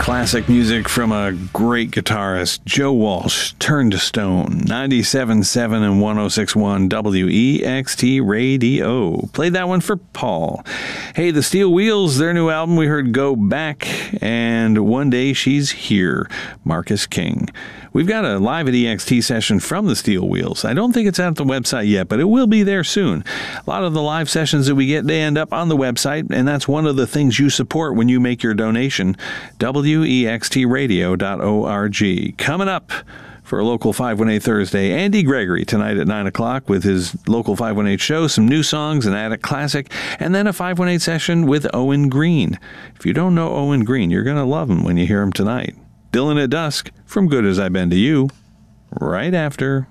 Classic music from a great guitarist, Joe Walsh, Turn to Stone, 97.7 and 106.1 WEXT Radio. Played that one for Paul. Hey, the Steel Wheels, their new album, we heard Go Back, and One Day She's Here, Marcus King. We've got a live at EXT session from the Steel Wheels. I don't think it's at the website yet, but it will be there soon. A lot of the live sessions that we get, they end up on the website, and that's one of the things you support when you make your donation. WEXTradio.org. Coming up for a Local 518 Thursday, Andy Gregory tonight at 9 o'clock with his Local 518 show, some new songs, an Attic Classic, and then a 518 session with Owen Green. If you don't know Owen Green, you're going to love him when you hear him tonight. Dylan at Dusk from Good As I've Been to You, right after.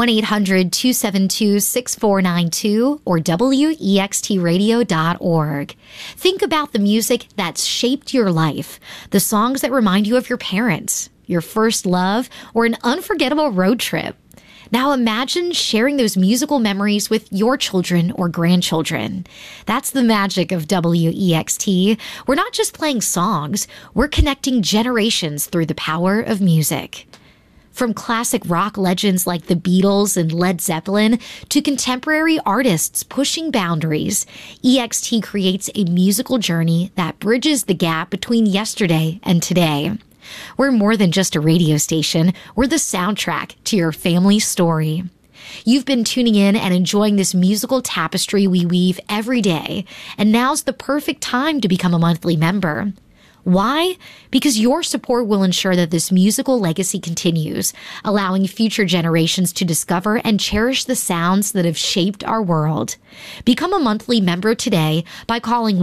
1-800-272-6492 or WEXTradio.org. Think about the music that's shaped your life, the songs that remind you of your parents, your first love, or an unforgettable road trip. Now imagine sharing those musical memories with your children or grandchildren. That's the magic of WEXT. We're not just playing songs, we're connecting generations through the power of music. From classic rock legends like the Beatles and Led Zeppelin to contemporary artists pushing boundaries, EXT creates a musical journey that bridges the gap between yesterday and today. We're more than just a radio station. We're the soundtrack to your family's story. You've been tuning in and enjoying this musical tapestry we weave every day, and now's the perfect time to become a monthly member. Why? Because your support will ensure that this musical legacy continues, allowing future generations to discover and cherish the sounds that have shaped our world. Become a monthly member today by calling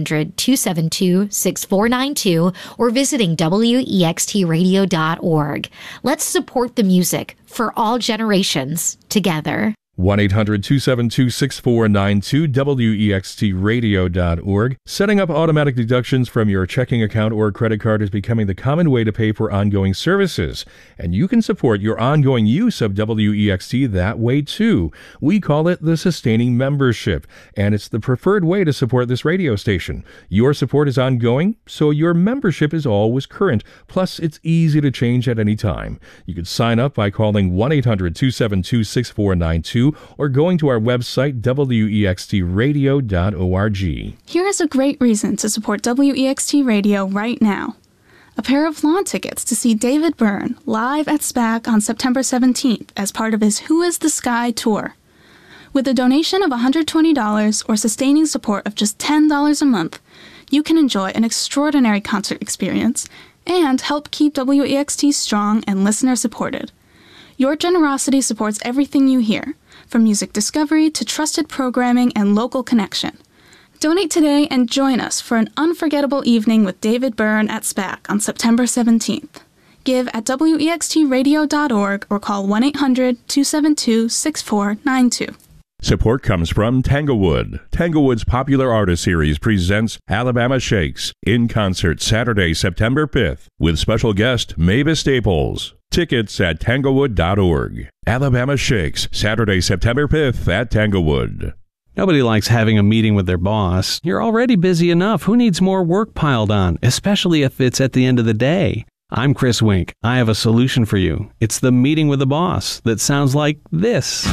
1-800-272-6492 or visiting WEXTradio.org. Let's support the music for all generations together. 1-800-272-6492, WEXTradio.org. Setting up automatic deductions from your checking account or credit card is becoming the common way to pay for ongoing services. And you can support your ongoing use of WEXT that way too. We call it the Sustaining Membership, and it's the preferred way to support this radio station. Your support is ongoing, so your membership is always current. Plus, it's easy to change at any time. You can sign up by calling 1-800-272-6492 or going to our website, WEXTradio.org. Here is a great reason to support WEXT Radio right now. A pair of lawn tickets to see David Byrne live at SPAC on September 17th as part of his Who is the Sky tour. With a donation of $120 or sustaining support of just $10 a month, you can enjoy an extraordinary concert experience and help keep WEXT strong and listener supported. Your generosity supports everything you hear, from music discovery to trusted programming and local connection. Donate today and join us for an unforgettable evening with David Byrne at SPAC on September 17th. Give at WEXTradio.org or call 1-800-272-6492. Support comes from Tanglewood. Tanglewood's popular artist series presents Alabama Shakes in concert Saturday, September 5th with special guest Mavis Staples. Tickets at tanglewood.org. Alabama Shakes, Saturday, September 5th at Tanglewood. Nobody likes having a meeting with their boss. You're already busy enough. Who needs more work piled on, especially if it's at the end of the day? I'm Chris Wink. I have a solution for you. It's the meeting with the boss that sounds like this.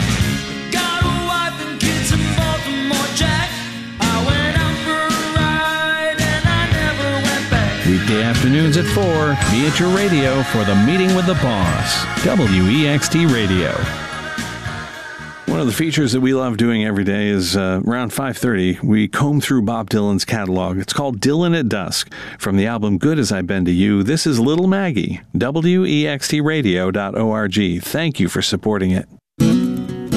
Weekday afternoons at 4, be at your radio for the Meeting with the Boss, WEXT Radio. One of the features that we love doing every day is around 5:30, we comb through Bob Dylan's catalog. It's called Dylan at Dusk. From the album Good As I've Been to You, this is Little Maggie, WEXTradio.org. Thank you for supporting it.